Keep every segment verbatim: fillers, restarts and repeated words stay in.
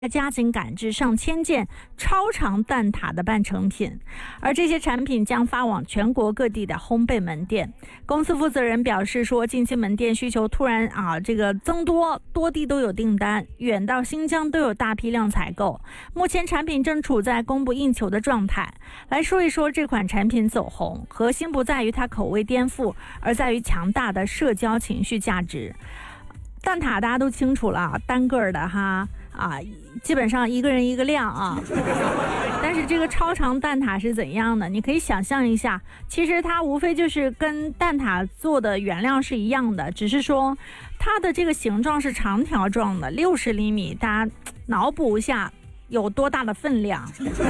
加紧赶制上千件超长蛋挞的半成品，而这些产品将发往全国各地的烘焙门店。公司负责人表示说，近期门店需求突然啊这个增多，多地都有订单，远到新疆都有大批量采购。目前产品正处在供不应求的状态。来说一说这款产品走红，核心不在于它口味颠覆，而在于强大的社交情绪价值。蛋挞大家都清楚了，单个儿的哈啊，基本上一个人一个量啊。但是这个超长蛋挞是怎样的？你可以想象一下，其实它无非就是跟蛋挞做的原料是一样的，只是说它的这个形状是长条状的，六十厘米，大家脑补一下有多大的分量。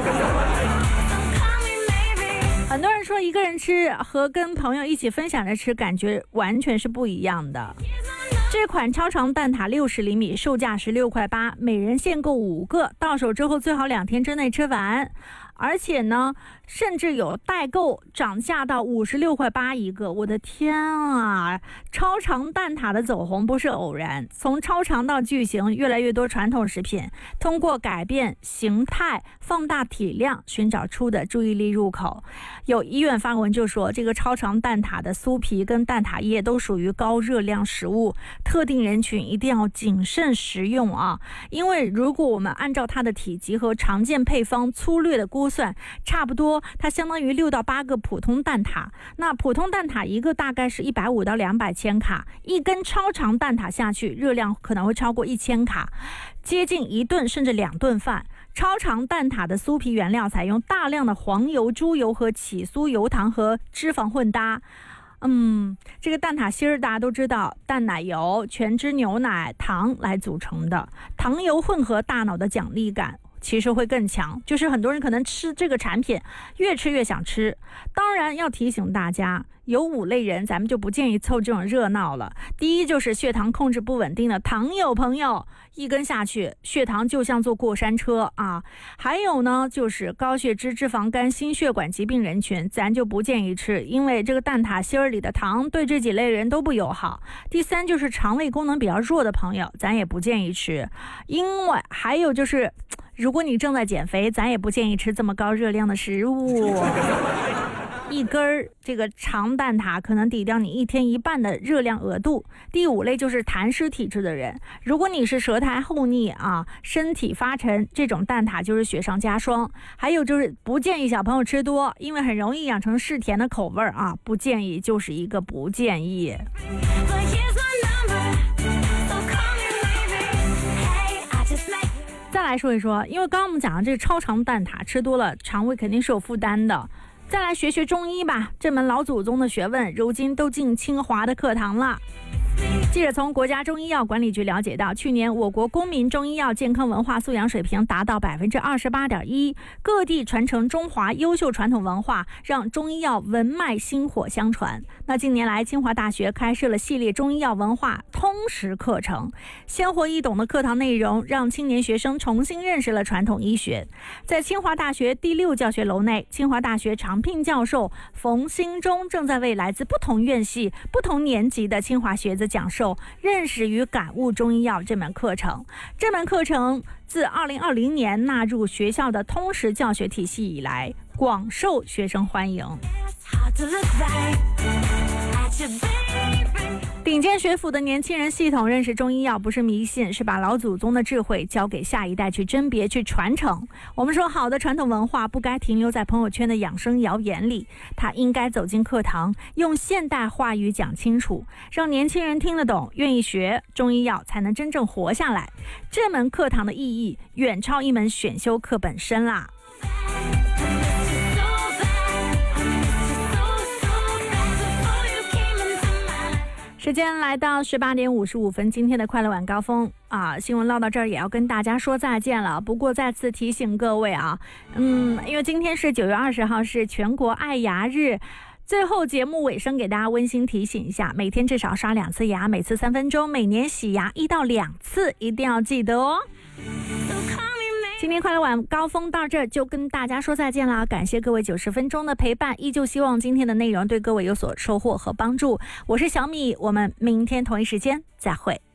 很多人说一个人吃和跟朋友一起分享着吃感觉完全是不一样的。这款超长蛋挞六十厘米，售价十六块八，每人限购五个，到手之后最好两天之内吃完。而且呢，甚至有代购涨价到五十六块八一个，我的天啊！超长蛋挞的走红不是偶然，从超长到巨型，越来越多传统食品通过改变形态、放大体量，寻找出的注意力入口。有医院发文就说，这个超长蛋挞的酥皮跟蛋挞液都属于高热量食物，特定人群一定要谨慎食用啊！因为如果我们按照它的体积和常见配方粗略的估算，差不多它相当于六到八个普通蛋挞。那普通蛋挞一个大概是一百五到两百千卡，一根超长蛋挞下去，热量可能会超过一千卡，接近一顿甚至两顿饭。超长蛋挞的酥皮原料采用大量的黄油、猪油和起酥油糖和脂肪混搭。嗯，这个蛋挞芯儿大家都知道，淡奶油、全脂牛奶、糖来组成的，糖油混合大脑的奖励感其实会更强，就是很多人可能吃这个产品越吃越想吃。当然要提醒大家，有五类人咱们就不建议凑这种热闹了。第一就是血糖控制不稳定的糖友朋友，一根下去血糖就像坐过山车啊。还有呢就是高血脂、脂肪肝、心血管疾病人群，咱就不建议吃，因为这个蛋挞芯儿里的糖对这几类人都不友好。第三就是肠胃功能比较弱的朋友，咱也不建议吃。因为还有就是如果你正在减肥，咱也不建议吃这么高热量的食物。一根这个长蛋挞可能抵掉你一天一半的热量额度。第五类就是痰湿体质的人，如果你是舌苔厚腻啊，身体发沉，这种蛋挞就是雪上加霜。还有就是不建议小朋友吃多，因为很容易养成嗜甜的口味啊，不建议就是一个不建议。再来说一说，因为刚刚我们讲的这个超长蛋挞吃多了肠胃肯定是有负担的。再来学学中医吧，这门老祖宗的学问如今都进清华的课堂了。记者从国家中医药管理局了解到，去年我国公民中医药健康文化素养水平达到 百分之二十八点一， 各地传承中华优秀传统文化，让中医药文脉薪火相传。那近年来，清华大学开设了系列中医药文化通识课程，鲜活易懂的课堂内容让青年学生重新认识了传统医学。在清华大学第六教学楼内，清华大学常聘教授冯兴中正在为来自不同院系、不同年级的清华学子讲授认识与感悟中医药这门课程。这门课程自二零二零年纳入学校的通识教学体系以来，广受学生欢迎。顶尖学府的年轻人系统认识中医药不是迷信，是把老祖宗的智慧交给下一代去甄别、去传承。我们说好的传统文化不该停留在朋友圈的养生谣言里，它应该走进课堂，用现代话语讲清楚，让年轻人听得懂，愿意学中医药，才能真正活下来。这门课堂的意义远超一门选修课本身啦。时间来到十八点五十五分，今天的快乐晚高峰啊，新闻唠到这儿也要跟大家说再见了。不过再次提醒各位啊，嗯，因为今天是九月二十号，是全国爱牙日。最后节目尾声给大家温馨提醒一下，每天至少刷两次牙，每次三分钟，每年洗牙一到两次，一定要记得哦。今天快乐晚高峰到这儿就跟大家说再见了，感谢各位九十分钟的陪伴，依旧希望今天的内容对各位有所收获和帮助。我是小米，我们明天同一时间再会。